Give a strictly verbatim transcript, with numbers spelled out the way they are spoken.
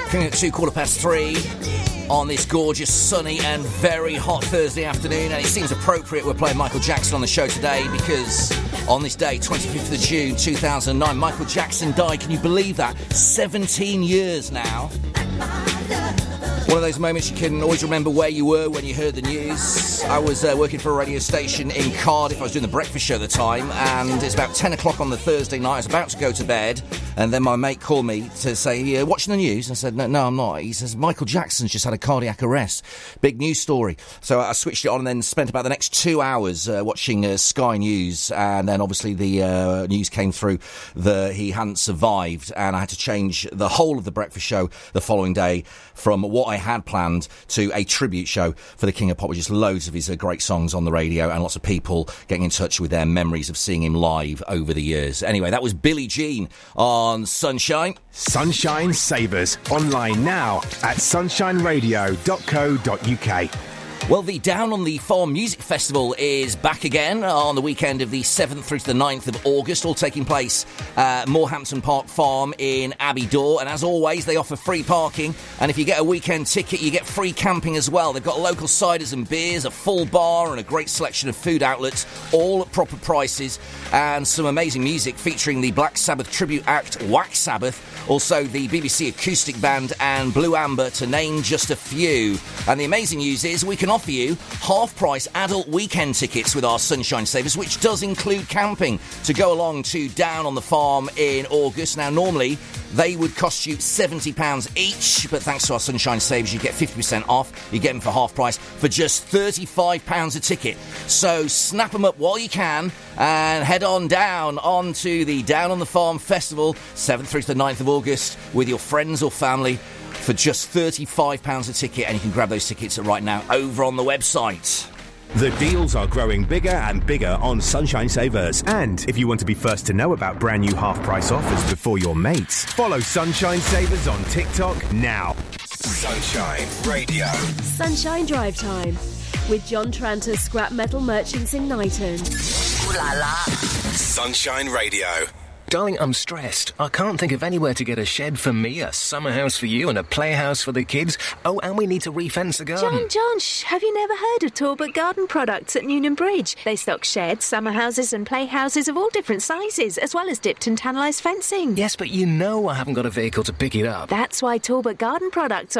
Coming at two quarter past three on this gorgeous, sunny and very hot Thursday afternoon, and it seems appropriate we're playing Michael Jackson on the show today because on this day, twenty-fifth of June two thousand nine, Michael Jackson died. Can you believe that? seventeen years now. One of those moments you can always remember where you were when you heard the news. I was uh, working for a radio station in Cardiff. I was doing the breakfast show at the time, and it's about ten o'clock on the Thursday night. I was about to go to bed, and then my mate called me to say, yeah, watching the news? I said, no, no, I'm not. He says, Michael Jackson's just had a cardiac arrest. Big news story. So I switched it on and then spent about the next two hours uh, watching uh, Sky News, and then obviously the uh, news came through that he hadn't survived, and I had to change the whole of the breakfast show the following day from what I had planned to a tribute show for the King of Pop with just loads of his uh, great songs on the radio and lots of people getting in touch with their memories of seeing him live over the years. Anyway, that was Billie Jean on Sunshine. Sunshine Savers, online now at sunshine radio dot co dot uk. Well, the Down on the Farm Music Festival is back again on the weekend of the seventh through to the ninth of August, all taking place at Morehampton Park Farm in Abbey-Dore. And as always, they offer free parking. And if you get a weekend ticket, you get free camping as well. They've got local ciders and beers, a full bar and a great selection of food outlets, all at proper prices. And some amazing music featuring the Black Sabbath tribute act Wax Sabbath. Also, the B B C Acoustic Band and Blue Amber, to name just a few. And the amazing news is we can offer you half-price adult weekend tickets with our Sunshine Savers, which does include camping, to go along to Down on the Farm in August. Now, normally, they would cost you seventy pounds each, but thanks to our Sunshine Savers, you get fifty percent off. You get them for half price for just thirty-five pounds a ticket. So snap them up while you can and head on down onto the Down on the Farm Festival, seventh through to the ninth of August, with your friends or family for just thirty-five pounds a ticket, and you can grab those tickets right now over on the website. The deals are growing bigger and bigger on Sunshine Savers. And if you want to be first to know about brand new half-price offers before your mates, follow Sunshine Savers on TikTok now. Sunshine Radio. Sunshine Drive Time with John Tranter, Scrap Metal Merchants in Knighton. Ooh la la. Sunshine Radio. Darling, I'm stressed. I can't think of anywhere to get a shed for me, a summer house for you, and a playhouse for the kids. Oh, and we need to refence the garden. John, John, shh, have you never heard of Talbot Garden Products at Newnham Bridge? They stock sheds, summer houses and playhouses of all different sizes, as well as dipped and tannalised fencing. Yes, but you know I haven't got a vehicle to pick it up. That's why Talbot Garden Products